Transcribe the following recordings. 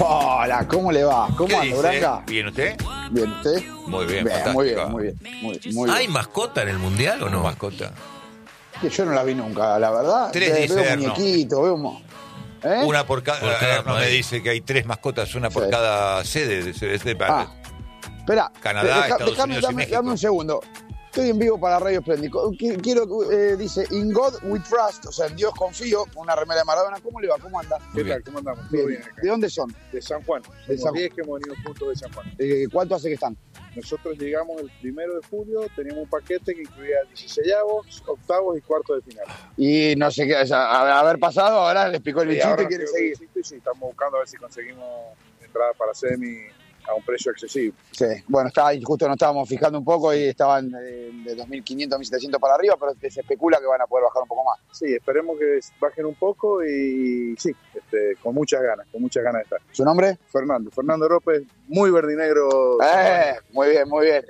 Hola, ¿cómo le va? ¿Cómo anda, Branca? ¿Bien usted? Bien, ¿usted? Muy bien, Muy fantástico. bien, muy bien. Muy bien. ¿Hay mascota en el Mundial o no? Mascota. Que yo no la vi nunca, la verdad. Tres dice veo Erno. muñequitos, ¿eh? Una por cada. Por cada No me país. dice que hay 3 mascotas, una por Sí. cada sede. Espera. Canadá, Estados Unidos y México. Dame un segundo. Estoy en vivo para Radio Espléndido. Quiero, dice, In God we trust, o sea, en Dios confío, una remera de Maradona. ¿Cómo le va? ¿Cómo anda? Muy ¿Qué bien. tal? ¿Cómo andamos? ¿Todo Bien. bien acá? ¿De dónde son? De San Juan. De Somos San- 10 que hemos venido juntos de San Juan. ¿Cuánto hace que están? Nosotros llegamos el 1 de julio, teníamos un paquete que incluía 16avos, octavos y cuartos de final. Y no sé qué, o sea, haber pasado, ahora les picó el Y bichito ahora y quiere creo que seguir. existe, y sí, estamos buscando a ver si conseguimos entrada para semi a un precio accesible. Sí, bueno, justo nos estábamos fijando un poco y estaban de 2.500, 1.700 para arriba, pero se especula que van a poder bajar un poco más. Sí, esperemos que bajen un poco y sí, con muchas ganas de estar. ¿Su nombre? Fernando López, muy verdinegro. Muy bien, muy bien.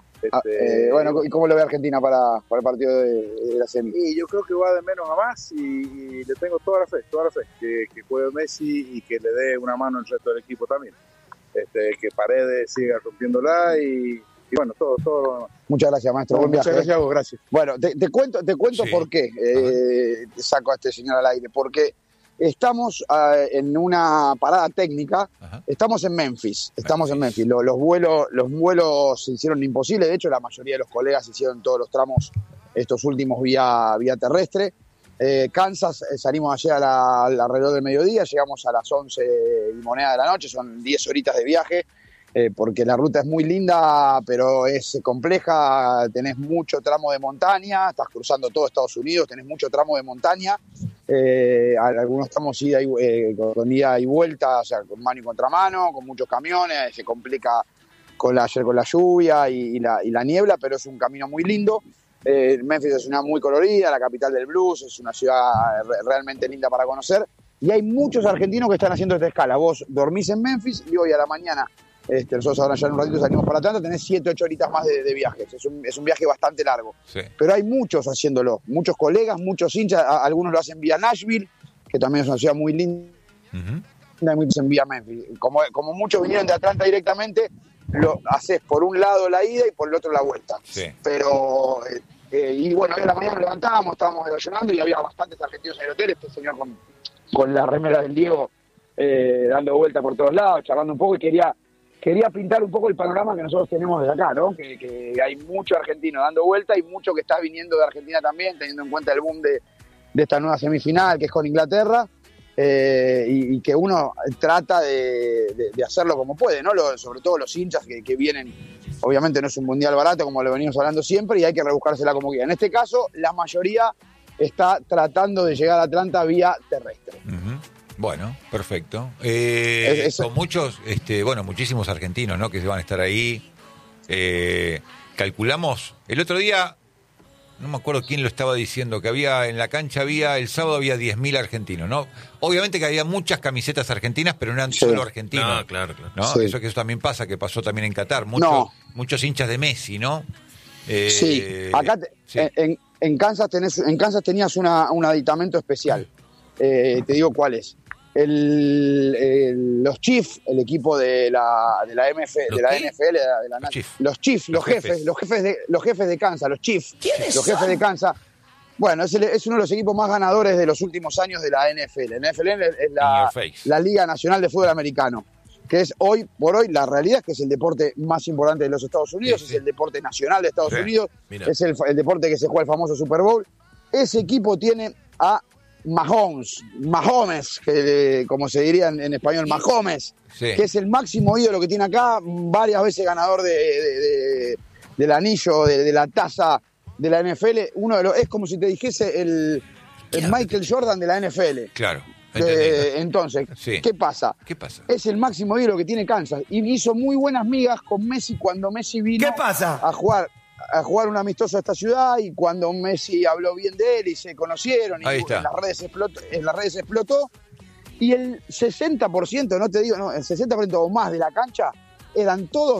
Bueno, ¿y cómo lo ve Argentina para el partido de la semi? Y yo creo que va de menos a más y le tengo toda la fe, que juegue Messi y que le dé una mano al resto del equipo también. Que Paredes siga rompiéndola y bueno, todo lo demás. Muchas gracias, maestro. Buen Muchas viaje. gracias a vos, gracias. Bueno, te cuento Sí. por qué te saco a este señor al aire. Porque estamos en una parada técnica. Ajá. Estamos en Memphis. Los vuelos se hicieron imposibles. De hecho, la mayoría de los colegas hicieron todos los tramos estos últimos vía terrestre. Kansas, salimos ayer alrededor del mediodía, llegamos a las 11 y moneda de la noche, son 10 horitas de viaje, porque la ruta es muy linda, pero es compleja, tenés mucho tramo de montaña, estás cruzando todo Estados Unidos, tenés mucho tramo de montaña, algunos tramos con ida y vuelta, o sea, con mano y contramano, con muchos camiones, se complica ayer con la lluvia y la niebla, pero es un camino muy lindo. Memphis es una muy colorida, la capital del blues, es una ciudad realmente linda para conocer y hay muchos argentinos que están haciendo esta escala. Vos dormís en Memphis y hoy a la mañana, nosotros ahora ya en un ratito salimos para Atlanta, tenés 7-8 horitas más de viajes, es un viaje bastante largo, Sí. pero hay muchos haciéndolo, muchos colegas, muchos hinchas, algunos lo hacen vía Nashville, que también es una ciudad muy linda, hay muchos en vía Memphis, como muchos vinieron de Atlanta directamente, lo haces por un lado la ida y por el otro la vuelta. Sí. Pero, y bueno, hoy a la mañana nos levantábamos, estábamos desayunando y había bastantes argentinos en el hotel, este señor con la remera del Diego dando vuelta por todos lados, charlando un poco y quería pintar un poco el panorama que nosotros tenemos desde acá, ¿no? Que hay mucho argentino dando vuelta y mucho que está viniendo de Argentina también, teniendo en cuenta el boom de esta nueva semifinal que es con Inglaterra. Y que uno trata de hacerlo como puede, ¿no? Sobre todo los hinchas que vienen, obviamente no es un mundial barato como lo venimos hablando siempre y hay que rebuscársela como quiera. En este caso, la mayoría está tratando de llegar a Atlanta vía terrestre. Ujú. Bueno, perfecto. Eso. Con muchos, muchísimos argentinos, ¿no? Que se van a estar ahí. Calculamos, el otro día, no me acuerdo quién lo estaba diciendo, que había en la cancha, el sábado había 10.000 argentinos, ¿no? Obviamente que había muchas camisetas argentinas, pero no eran Sí. solo argentinos. No, claro. ¿No? Sí. Eso también pasa, que pasó también en Qatar. No. Muchos hinchas de Messi, ¿no? Sí, acá sí. En Kansas tenías un aditamento especial. Te digo cuál es. Los Chiefs, el equipo de la NFL, los Chiefs, los jefes de Kansas, los Chiefs, los jefes de Kansas. Bueno, es uno de los equipos más ganadores de los últimos años de la NFL. La NFL es la Liga Nacional de Fútbol Americano, que es hoy por hoy, la realidad es que es el deporte más importante de los Estados Unidos, Sí. es el deporte nacional de Estados Sí. Unidos, Mira. es el deporte que se juega el famoso Super Bowl. Ese equipo tiene a Mahomes, como se diría en español, Mahomes, Sí. que es el máximo ídolo que tiene acá, varias veces ganador del anillo, de la taza de la NFL. Es como si te dijese el Michael Jordan de la NFL. Claro. Entendido. Entonces, Sí. ¿qué pasa? ¿Qué pasa? Es el máximo ídolo que tiene Kansas y hizo muy buenas migas con Messi cuando Messi vino ¿Qué pasa? a jugar un amistoso a esta ciudad y cuando Messi habló bien de él y se conocieron y Ahí está. en las redes explotó y el 60%, no te digo, no, el 60% o más de la cancha eran todos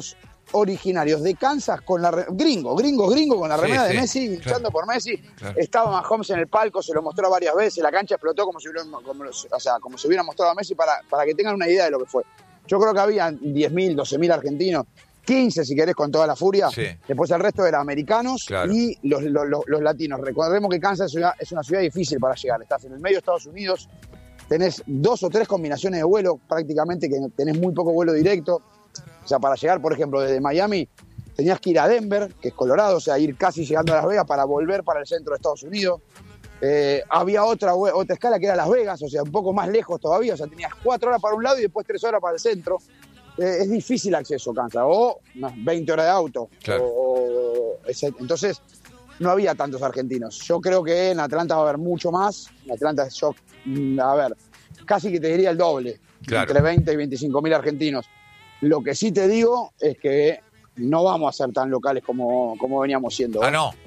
originarios de Kansas con la gringos con la remera de Messi, hinchando por Messi. Claro. Estaba Mahomes en el palco, se lo mostró varias veces, la cancha explotó como si hubiera mostrado a Messi para que tengan una idea de lo que fue. Yo creo que había 10.000, 12.000 argentinos, 15 si querés con toda la furia. Sí. Después el resto eran americanos y los latinos. Recordemos que Kansas es una ciudad difícil para llegar. Estás en el medio de Estados Unidos, tenés 2 o 3 combinaciones de vuelo, prácticamente que tenés muy poco vuelo directo. O sea, para llegar, por ejemplo, desde Miami, tenías que ir a Denver, que es Colorado, o sea, ir casi llegando a Las Vegas para volver para el centro de Estados Unidos. Había otra escala que era Las Vegas, o sea, un poco más lejos todavía, o sea, tenías 4 horas para un lado y después 3 horas para el centro. Es difícil acceso, Kansas, o 20 horas de auto. Claro. Entonces, no había tantos argentinos. Yo creo que en Atlanta va a haber mucho más. En Atlanta, casi que te diría el doble, entre 20 y 25.000 argentinos. Lo que sí te digo es que no vamos a ser tan locales como veníamos siendo. Ah, no.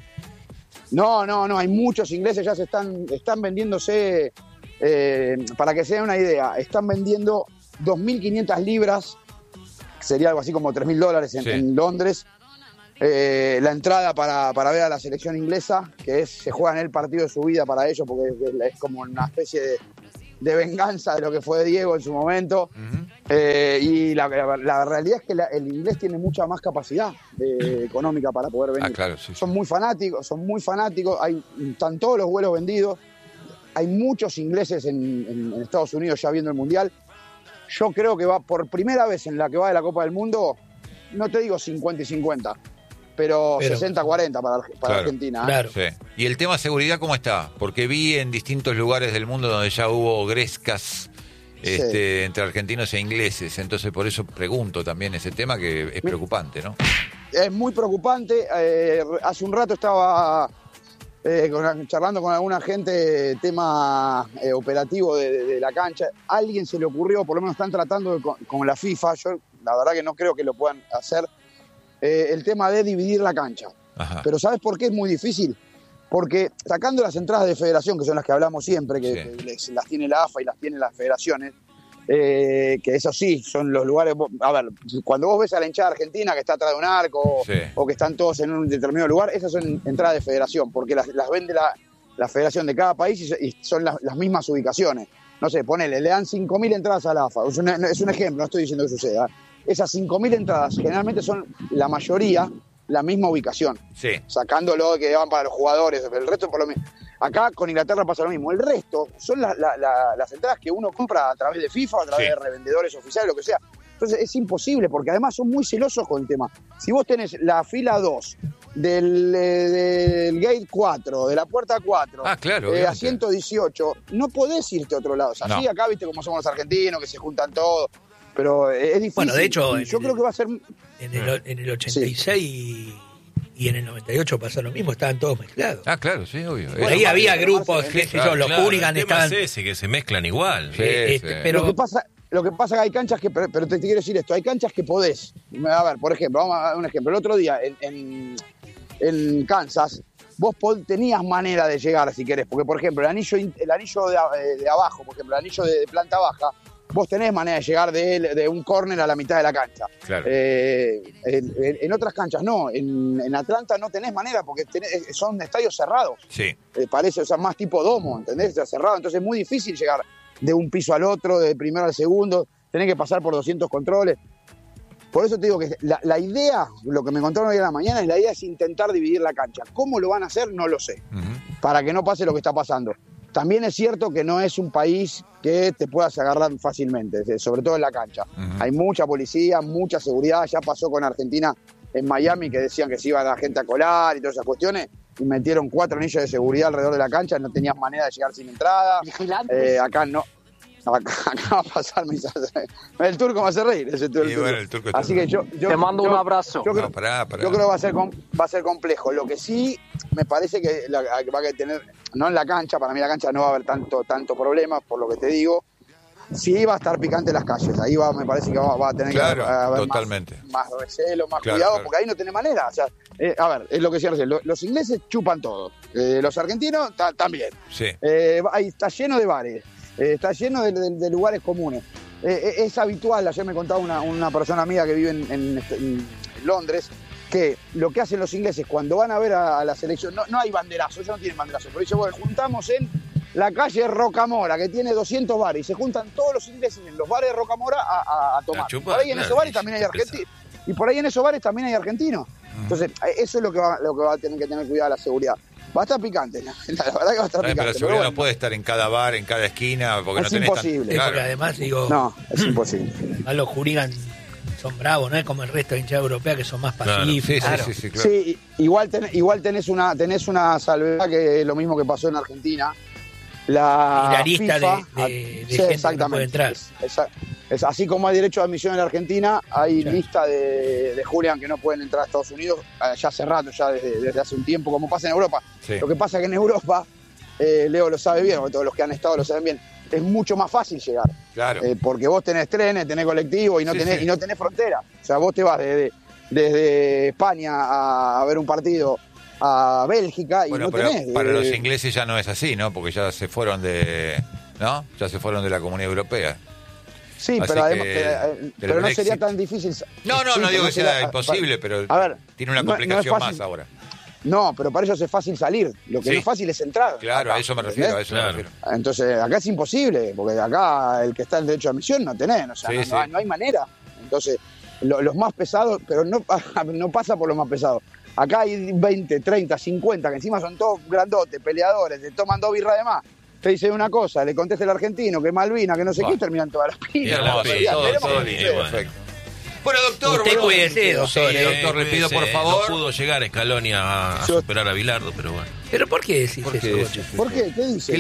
No, hay muchos ingleses, ya están vendiéndose, para que se den una idea, están vendiendo 2.500 libras, que sería algo así como $3.000 en Londres, la entrada para ver a la selección inglesa, que se juega en el partido de su vida para ellos, porque es como una especie de venganza de lo que fue Diego en su momento. Uh-huh. Y la realidad es que el inglés tiene mucha más capacidad económica para poder venir. Claro, sí. Son muy fanáticos, están todos los vuelos vendidos. Hay muchos ingleses en Estados Unidos ya viendo el Mundial. Yo creo que va por primera vez en la que va de la Copa del Mundo, no te digo 50 y 50, pero 60-40 para Argentina. Claro. Sí. ¿Y el tema seguridad cómo está? Porque vi en distintos lugares del mundo donde ya hubo grescas entre argentinos e ingleses. Entonces por eso pregunto también ese tema que es preocupante, ¿no? Es muy preocupante. Hace un rato estaba charlando con alguna gente tema operativo de la cancha. A alguien se le ocurrió, por lo menos están tratando con la FIFA, yo la verdad que no creo que lo puedan hacer, el tema de dividir la cancha. Ajá. Pero ¿sabes por qué es muy difícil? Porque sacando las entradas de federación, que son las que hablamos siempre, que las tiene la AFA y las tienen las federaciones, que eso sí, son los lugares... A ver, cuando vos ves a la hinchada argentina que está atrás de un arco o que están todos en un determinado lugar, esas son entradas de federación, porque las vende la federación de cada país y son las mismas ubicaciones. No sé, ponele, le dan 5.000 entradas a la AFA. Es un ejemplo, no estoy diciendo que suceda. Esas 5.000 entradas generalmente son la mayoría la misma ubicación. Sí. Sacándolo que van para los jugadores, el resto por lo mismo. Acá con Inglaterra pasa lo mismo. El resto son las entradas que uno compra a través de FIFA, a través de revendedores oficiales, lo que sea. Entonces es imposible, porque además son muy celosos con el tema. Si vos tenés la fila 2 del gate 4, de la puerta 4, asiento 18, no podés irte a otro lado. O sea, sí, acá viste cómo somos los argentinos, que se juntan todos, pero es difícil. Bueno, de hecho, yo creo que va a ser... En el 86 y en el 98 pasó lo mismo, estaban todos mezclados. Ah, claro, sí, obvio. Bueno, ahí había grupos, los hooligans estaban... Es ese, que se mezclan igual. Pero lo que pasa es que hay canchas que... Pero te quiero decir esto, hay canchas que podés. A ver, por ejemplo, vamos a dar un ejemplo. El otro día en Kansas, vos tenías manera de llegar si querés, porque por ejemplo el anillo de abajo, por ejemplo el anillo de planta baja, vos tenés manera de llegar de un córner a la mitad de la cancha. Claro. En otras canchas no, en Atlanta no tenés manera porque son estadios cerrados. Sí. Parece, o sea, más tipo domo, ¿entendés? Está cerrado, entonces es muy difícil llegar de un piso al otro, de primero al segundo, tenés que pasar por 200 controles. Por eso te digo que la idea, lo que me contaron hoy en la mañana, la idea es intentar dividir la cancha. ¿Cómo lo van a hacer? No lo sé. Uh-huh. Para que no pase lo que está pasando. También es cierto que no es un país que te puedas agarrar fácilmente, sobre todo en la cancha. Uh-huh. Hay mucha policía, mucha seguridad. Ya pasó con Argentina en Miami, que decían que se iba la gente a colar y todas esas cuestiones, y metieron 4 anillos de seguridad alrededor de la cancha, no tenías manera de llegar sin entrada. Acá no. Acá va a pasar el turco me hace reír ese turco. Bueno, el turco así que yo te mando un abrazo. Yo creo que va a ser complejo. Lo que sí me parece que va a tener, no en la cancha, para mí la cancha no va a haber tanto problema, por lo que te digo. Sí va a estar picante las calles, ahí me parece que va a tener que haber totalmente. más recelo, más cuidado, porque ahí no tenés manera. O sea, a ver, es lo que decía recién, los ingleses chupan todo, los argentinos también. Sí. Ahí está lleno de bares. Está lleno de lugares comunes. es habitual, ayer me contaba una persona amiga que vive en Londres, que lo que hacen los ingleses cuando van a ver a la selección, no hay banderazo, ellos no tienen banderazo, pero dice, bueno, juntamos en la calle Rocamora, que tiene 200 bares, y se juntan todos los ingleses en los bares de Rocamora a tomar. Por ahí en esos bares también hay argentinos. Y por ahí en esos bares también hay argentinos. Entonces, eso es lo que va a tener que tener cuidado la seguridad. Va a estar picante, la verdad que va a estar picante. Pero la seguridad no puede estar en cada bar, en cada esquina, porque es no tenés imposible. Porque además, digo... No, es imposible. A los hooligans son bravos, no es como el resto de hinchada europea que son más pacíficos. Claro. Sí, claro. Sí, igual tenés una salvedad que es lo mismo que pasó en Argentina. Y la lista FIFA, de gente que no puede entrar. Es así como hay derecho de admisión en la Argentina, hay lista de hooligan que no pueden entrar a Estados Unidos ya hace rato, ya desde hace un tiempo, como pasa en Europa. Sí. Lo que pasa es que en Europa, Leo lo sabe bien, porque todos los que han estado lo saben bien, es mucho más fácil llegar. Claro. Porque vos tenés trenes, tenés colectivo y no tenés frontera. O sea, vos te vas desde España a ver un partido a Bélgica y no tenés. Para los ingleses ya no es así, ¿no? Porque ya se fueron ¿no? Ya se fueron de la Comunidad Europea. Sí, así pero además, pero no sería tan difícil. No digo que sea imposible, pero a ver, tiene una complicación más ahora. No, pero para ellos es fácil salir. Lo que no es fácil es entrar. Claro, acá, a eso me refiero, Entonces, acá es imposible, porque acá el que está en derecho de admisión no tenés, o sea, no hay manera. Entonces, los más pesados, pero no pasa por los más pesados. Acá hay 20, 30, 50, que encima son todos grandotes, peleadores, te toman 2 birras de más. Te dice una cosa, le contesta el argentino, que Malvina, que no sé qué, y terminan todas las pilas. Perfecto. Bueno, doctor, usted cuídese, doctor. Sí, doctor, le pido por favor. No pudo llegar Scaloni a superar a Bilardo, pero bueno. ¿Pero por qué decís eso? ¿Por qué? ¿Qué dice?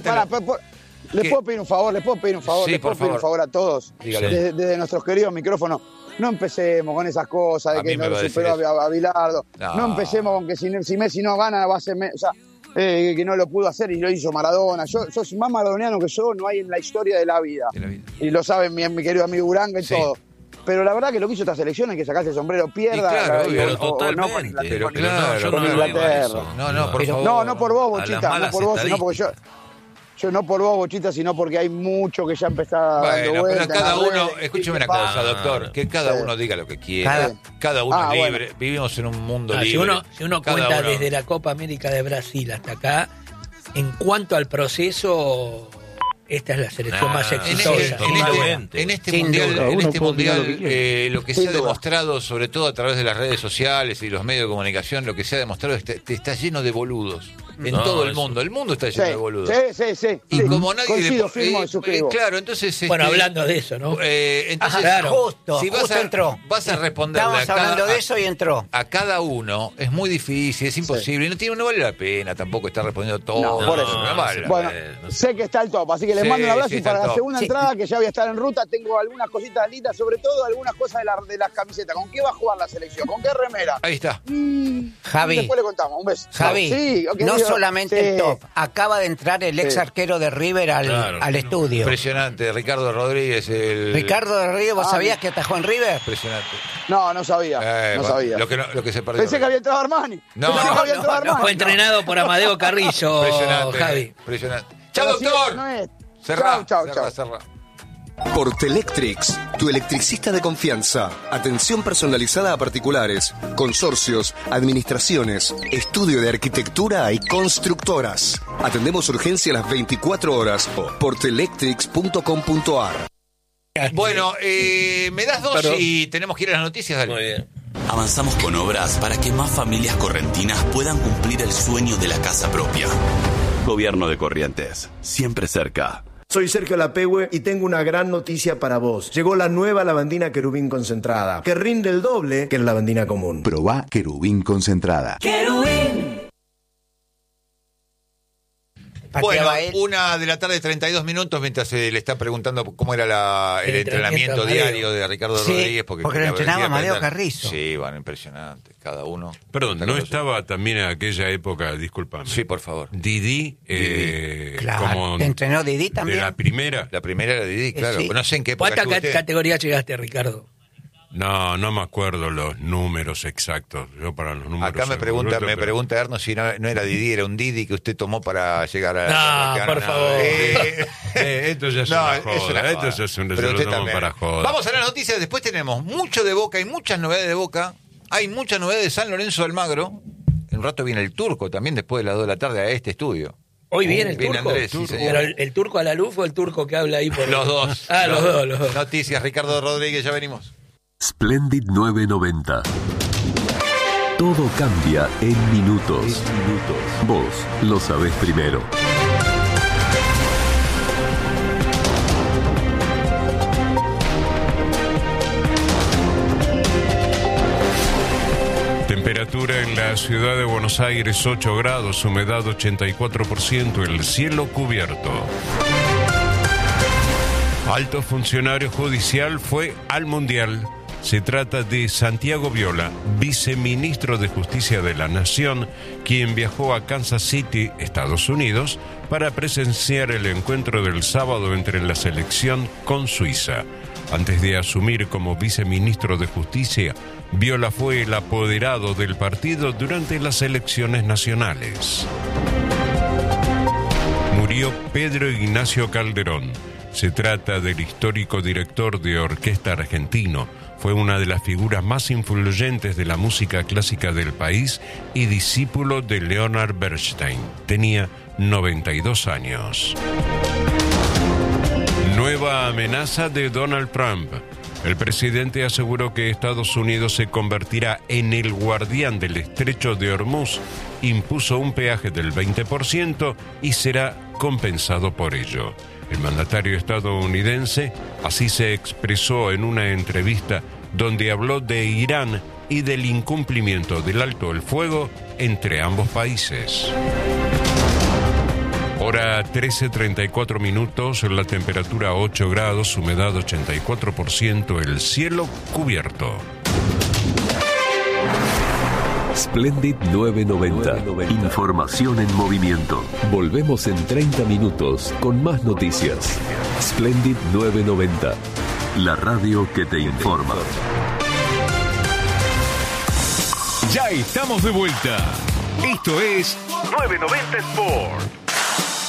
¿Les puedo pedir un favor? ¿Les puedo pedir un favor? Sí, ¿Les puedo pedir un favor a todos? Desde nuestros queridos micrófonos. No empecemos con esas cosas de que no lo superó a Bilardo. No empecemos con que si Messi no gana va a ser... O sea, que no lo pudo hacer y lo hizo Maradona. Yo soy más maradoniano que yo, no hay en la historia de la vida. Y lo saben mi querido amigo Uranga y todo. Pero la verdad que lo que hizo esta selección hay que sacarse el sombrero, pierda. Claro, pero totalmente. Pero claro, con Inglaterra. No, por favor. No por vos, Bochita, no por vos, sino porque yo no por vos, Bochita, sino porque hay mucho que ya empezaba dando vueltas. Pero cada uno, escúcheme una cosa, doctor, que cada uno diga lo que quiera. Cada uno es libre. Vivimos en un mundo libre. Si uno cuenta desde la Copa América de Brasil hasta acá, en cuanto al proceso, esta es la selección más exitosa. En este mundial, lo que se ha demostrado, sobre todo a través de las redes sociales y los medios de comunicación, lo que se ha demostrado es que está lleno de boludos. En todo el mundo. El mundo está lleno de boludos. Sí. Y como nadie... Coincido, firmo y suscribo. Claro, entonces... Bueno, hablando de eso, ¿no? Entonces, claro. Si justo entró. Vas a responderle Estábamos hablando de eso y entró. A cada uno es muy difícil, es imposible. Y no vale la pena tampoco estar respondiendo todo. No, por eso. No vale. Bueno, sé que está el top, así que les mando un abrazo y para la segunda entrada, que ya voy a estar en ruta, tengo algunas cositas lindas, sobre todo algunas cosas de las camisetas. ¿Con qué va a jugar la selección? ¿Con qué remera? Ahí está. Javi. Después le contamos. Un beso. Javi, sí, okay, no solamente el top. Acaba de entrar el ex arquero de River al estudio. Impresionante. Ricardo Rodríguez. Ricardo Rodríguez, ¿vos sabías que atajó en River? Impresionante. No sabía. No sabía. Lo que se perdió. Pensé que había entrado Armani. No, fue entrenado por Amadeo Carrillo, impresionante, Javi. Impresionante. ¡Chao, doctor! Cerrá. Chao. Portelectrics, tu electricista de confianza. Atención personalizada a particulares, consorcios, administraciones, estudio de arquitectura y constructoras. Atendemos urgencia las 24 horas. Portelectrics.com.ar. Bueno, me das dos y tenemos que ir a las noticias. Dale. Muy bien. Avanzamos con obras para que más familias correntinas puedan cumplir el sueño de la casa propia. Gobierno de Corrientes, siempre cerca. Soy Sergio Lapehue y tengo una gran noticia para vos. Llegó la nueva lavandina Querubín concentrada, que rinde el doble que la lavandina común. Probá Querubín concentrada. ¡Querubín! Bueno, 1:32 PM, mientras se le está preguntando cómo era el entrenamiento diario de Ricardo Rodríguez. Porque lo entrenaba Amadeo Carrizo. Sí, bueno, impresionante. Cada uno. Perdón, ¿no estaba también en aquella época, discúlpame? Sí, por favor. Didi. Claro, como ¿te entrenó Didi también? De la primera. La primera era Didi, claro. Sí. No sé en qué época. ¿Cuánta categoría llegaste, Ricardo? No me acuerdo los números exactos. Yo para los números. Acá me pregunta Erno si no era Didi, era un Didi que usted tomó para llegar a. No, por favor. Esto ya es una joda. Esto ya es un para joda. Vamos a las noticias. Después tenemos mucho de Boca y muchas novedades de Boca. Hay muchas novedades de San Lorenzo de Almagro. En un rato viene el Turco también después de las 2 de la tarde a este estudio. Hoy viene el Viene Turco. Andrés, sí, Pero el Turco a la luz o el Turco que habla ahí por. Los dos. Los dos. Noticias, Ricardo Rodríguez, ya venimos. Splendid 990. Todo cambia en minutos. Vos lo sabés primero. Temperatura en la ciudad de Buenos Aires 8 grados, humedad 84%, el cielo cubierto. Alto funcionario judicial fue al Mundial. Se trata de Santiago Viola, viceministro de Justicia de la Nación, quien viajó a Kansas City, Estados Unidos, para presenciar el encuentro del sábado entre la selección con Suiza. Antes de asumir como viceministro de Justicia, Viola fue el apoderado del partido durante las elecciones nacionales. Murió Pedro Ignacio Calderón. Se trata del histórico director de orquesta argentino. Fue una de las figuras más influyentes de la música clásica del país y discípulo de Leonard Bernstein. Tenía 92 años. Nueva amenaza de Donald Trump. El presidente aseguró que Estados Unidos se convertirá en el guardián del estrecho de Hormuz, impuso un peaje del 20% y será compensado por ello. El mandatario estadounidense así se expresó en una entrevista donde habló de Irán y del incumplimiento del alto el fuego entre ambos países. Hora 13:34 minutos, la temperatura 8 grados, humedad 84%, el cielo cubierto. Splendid 990. Información en movimiento. Volvemos en 30 minutos con más noticias. Splendid 990. La radio que te informa. Ya estamos de vuelta. Esto es 990 Sport.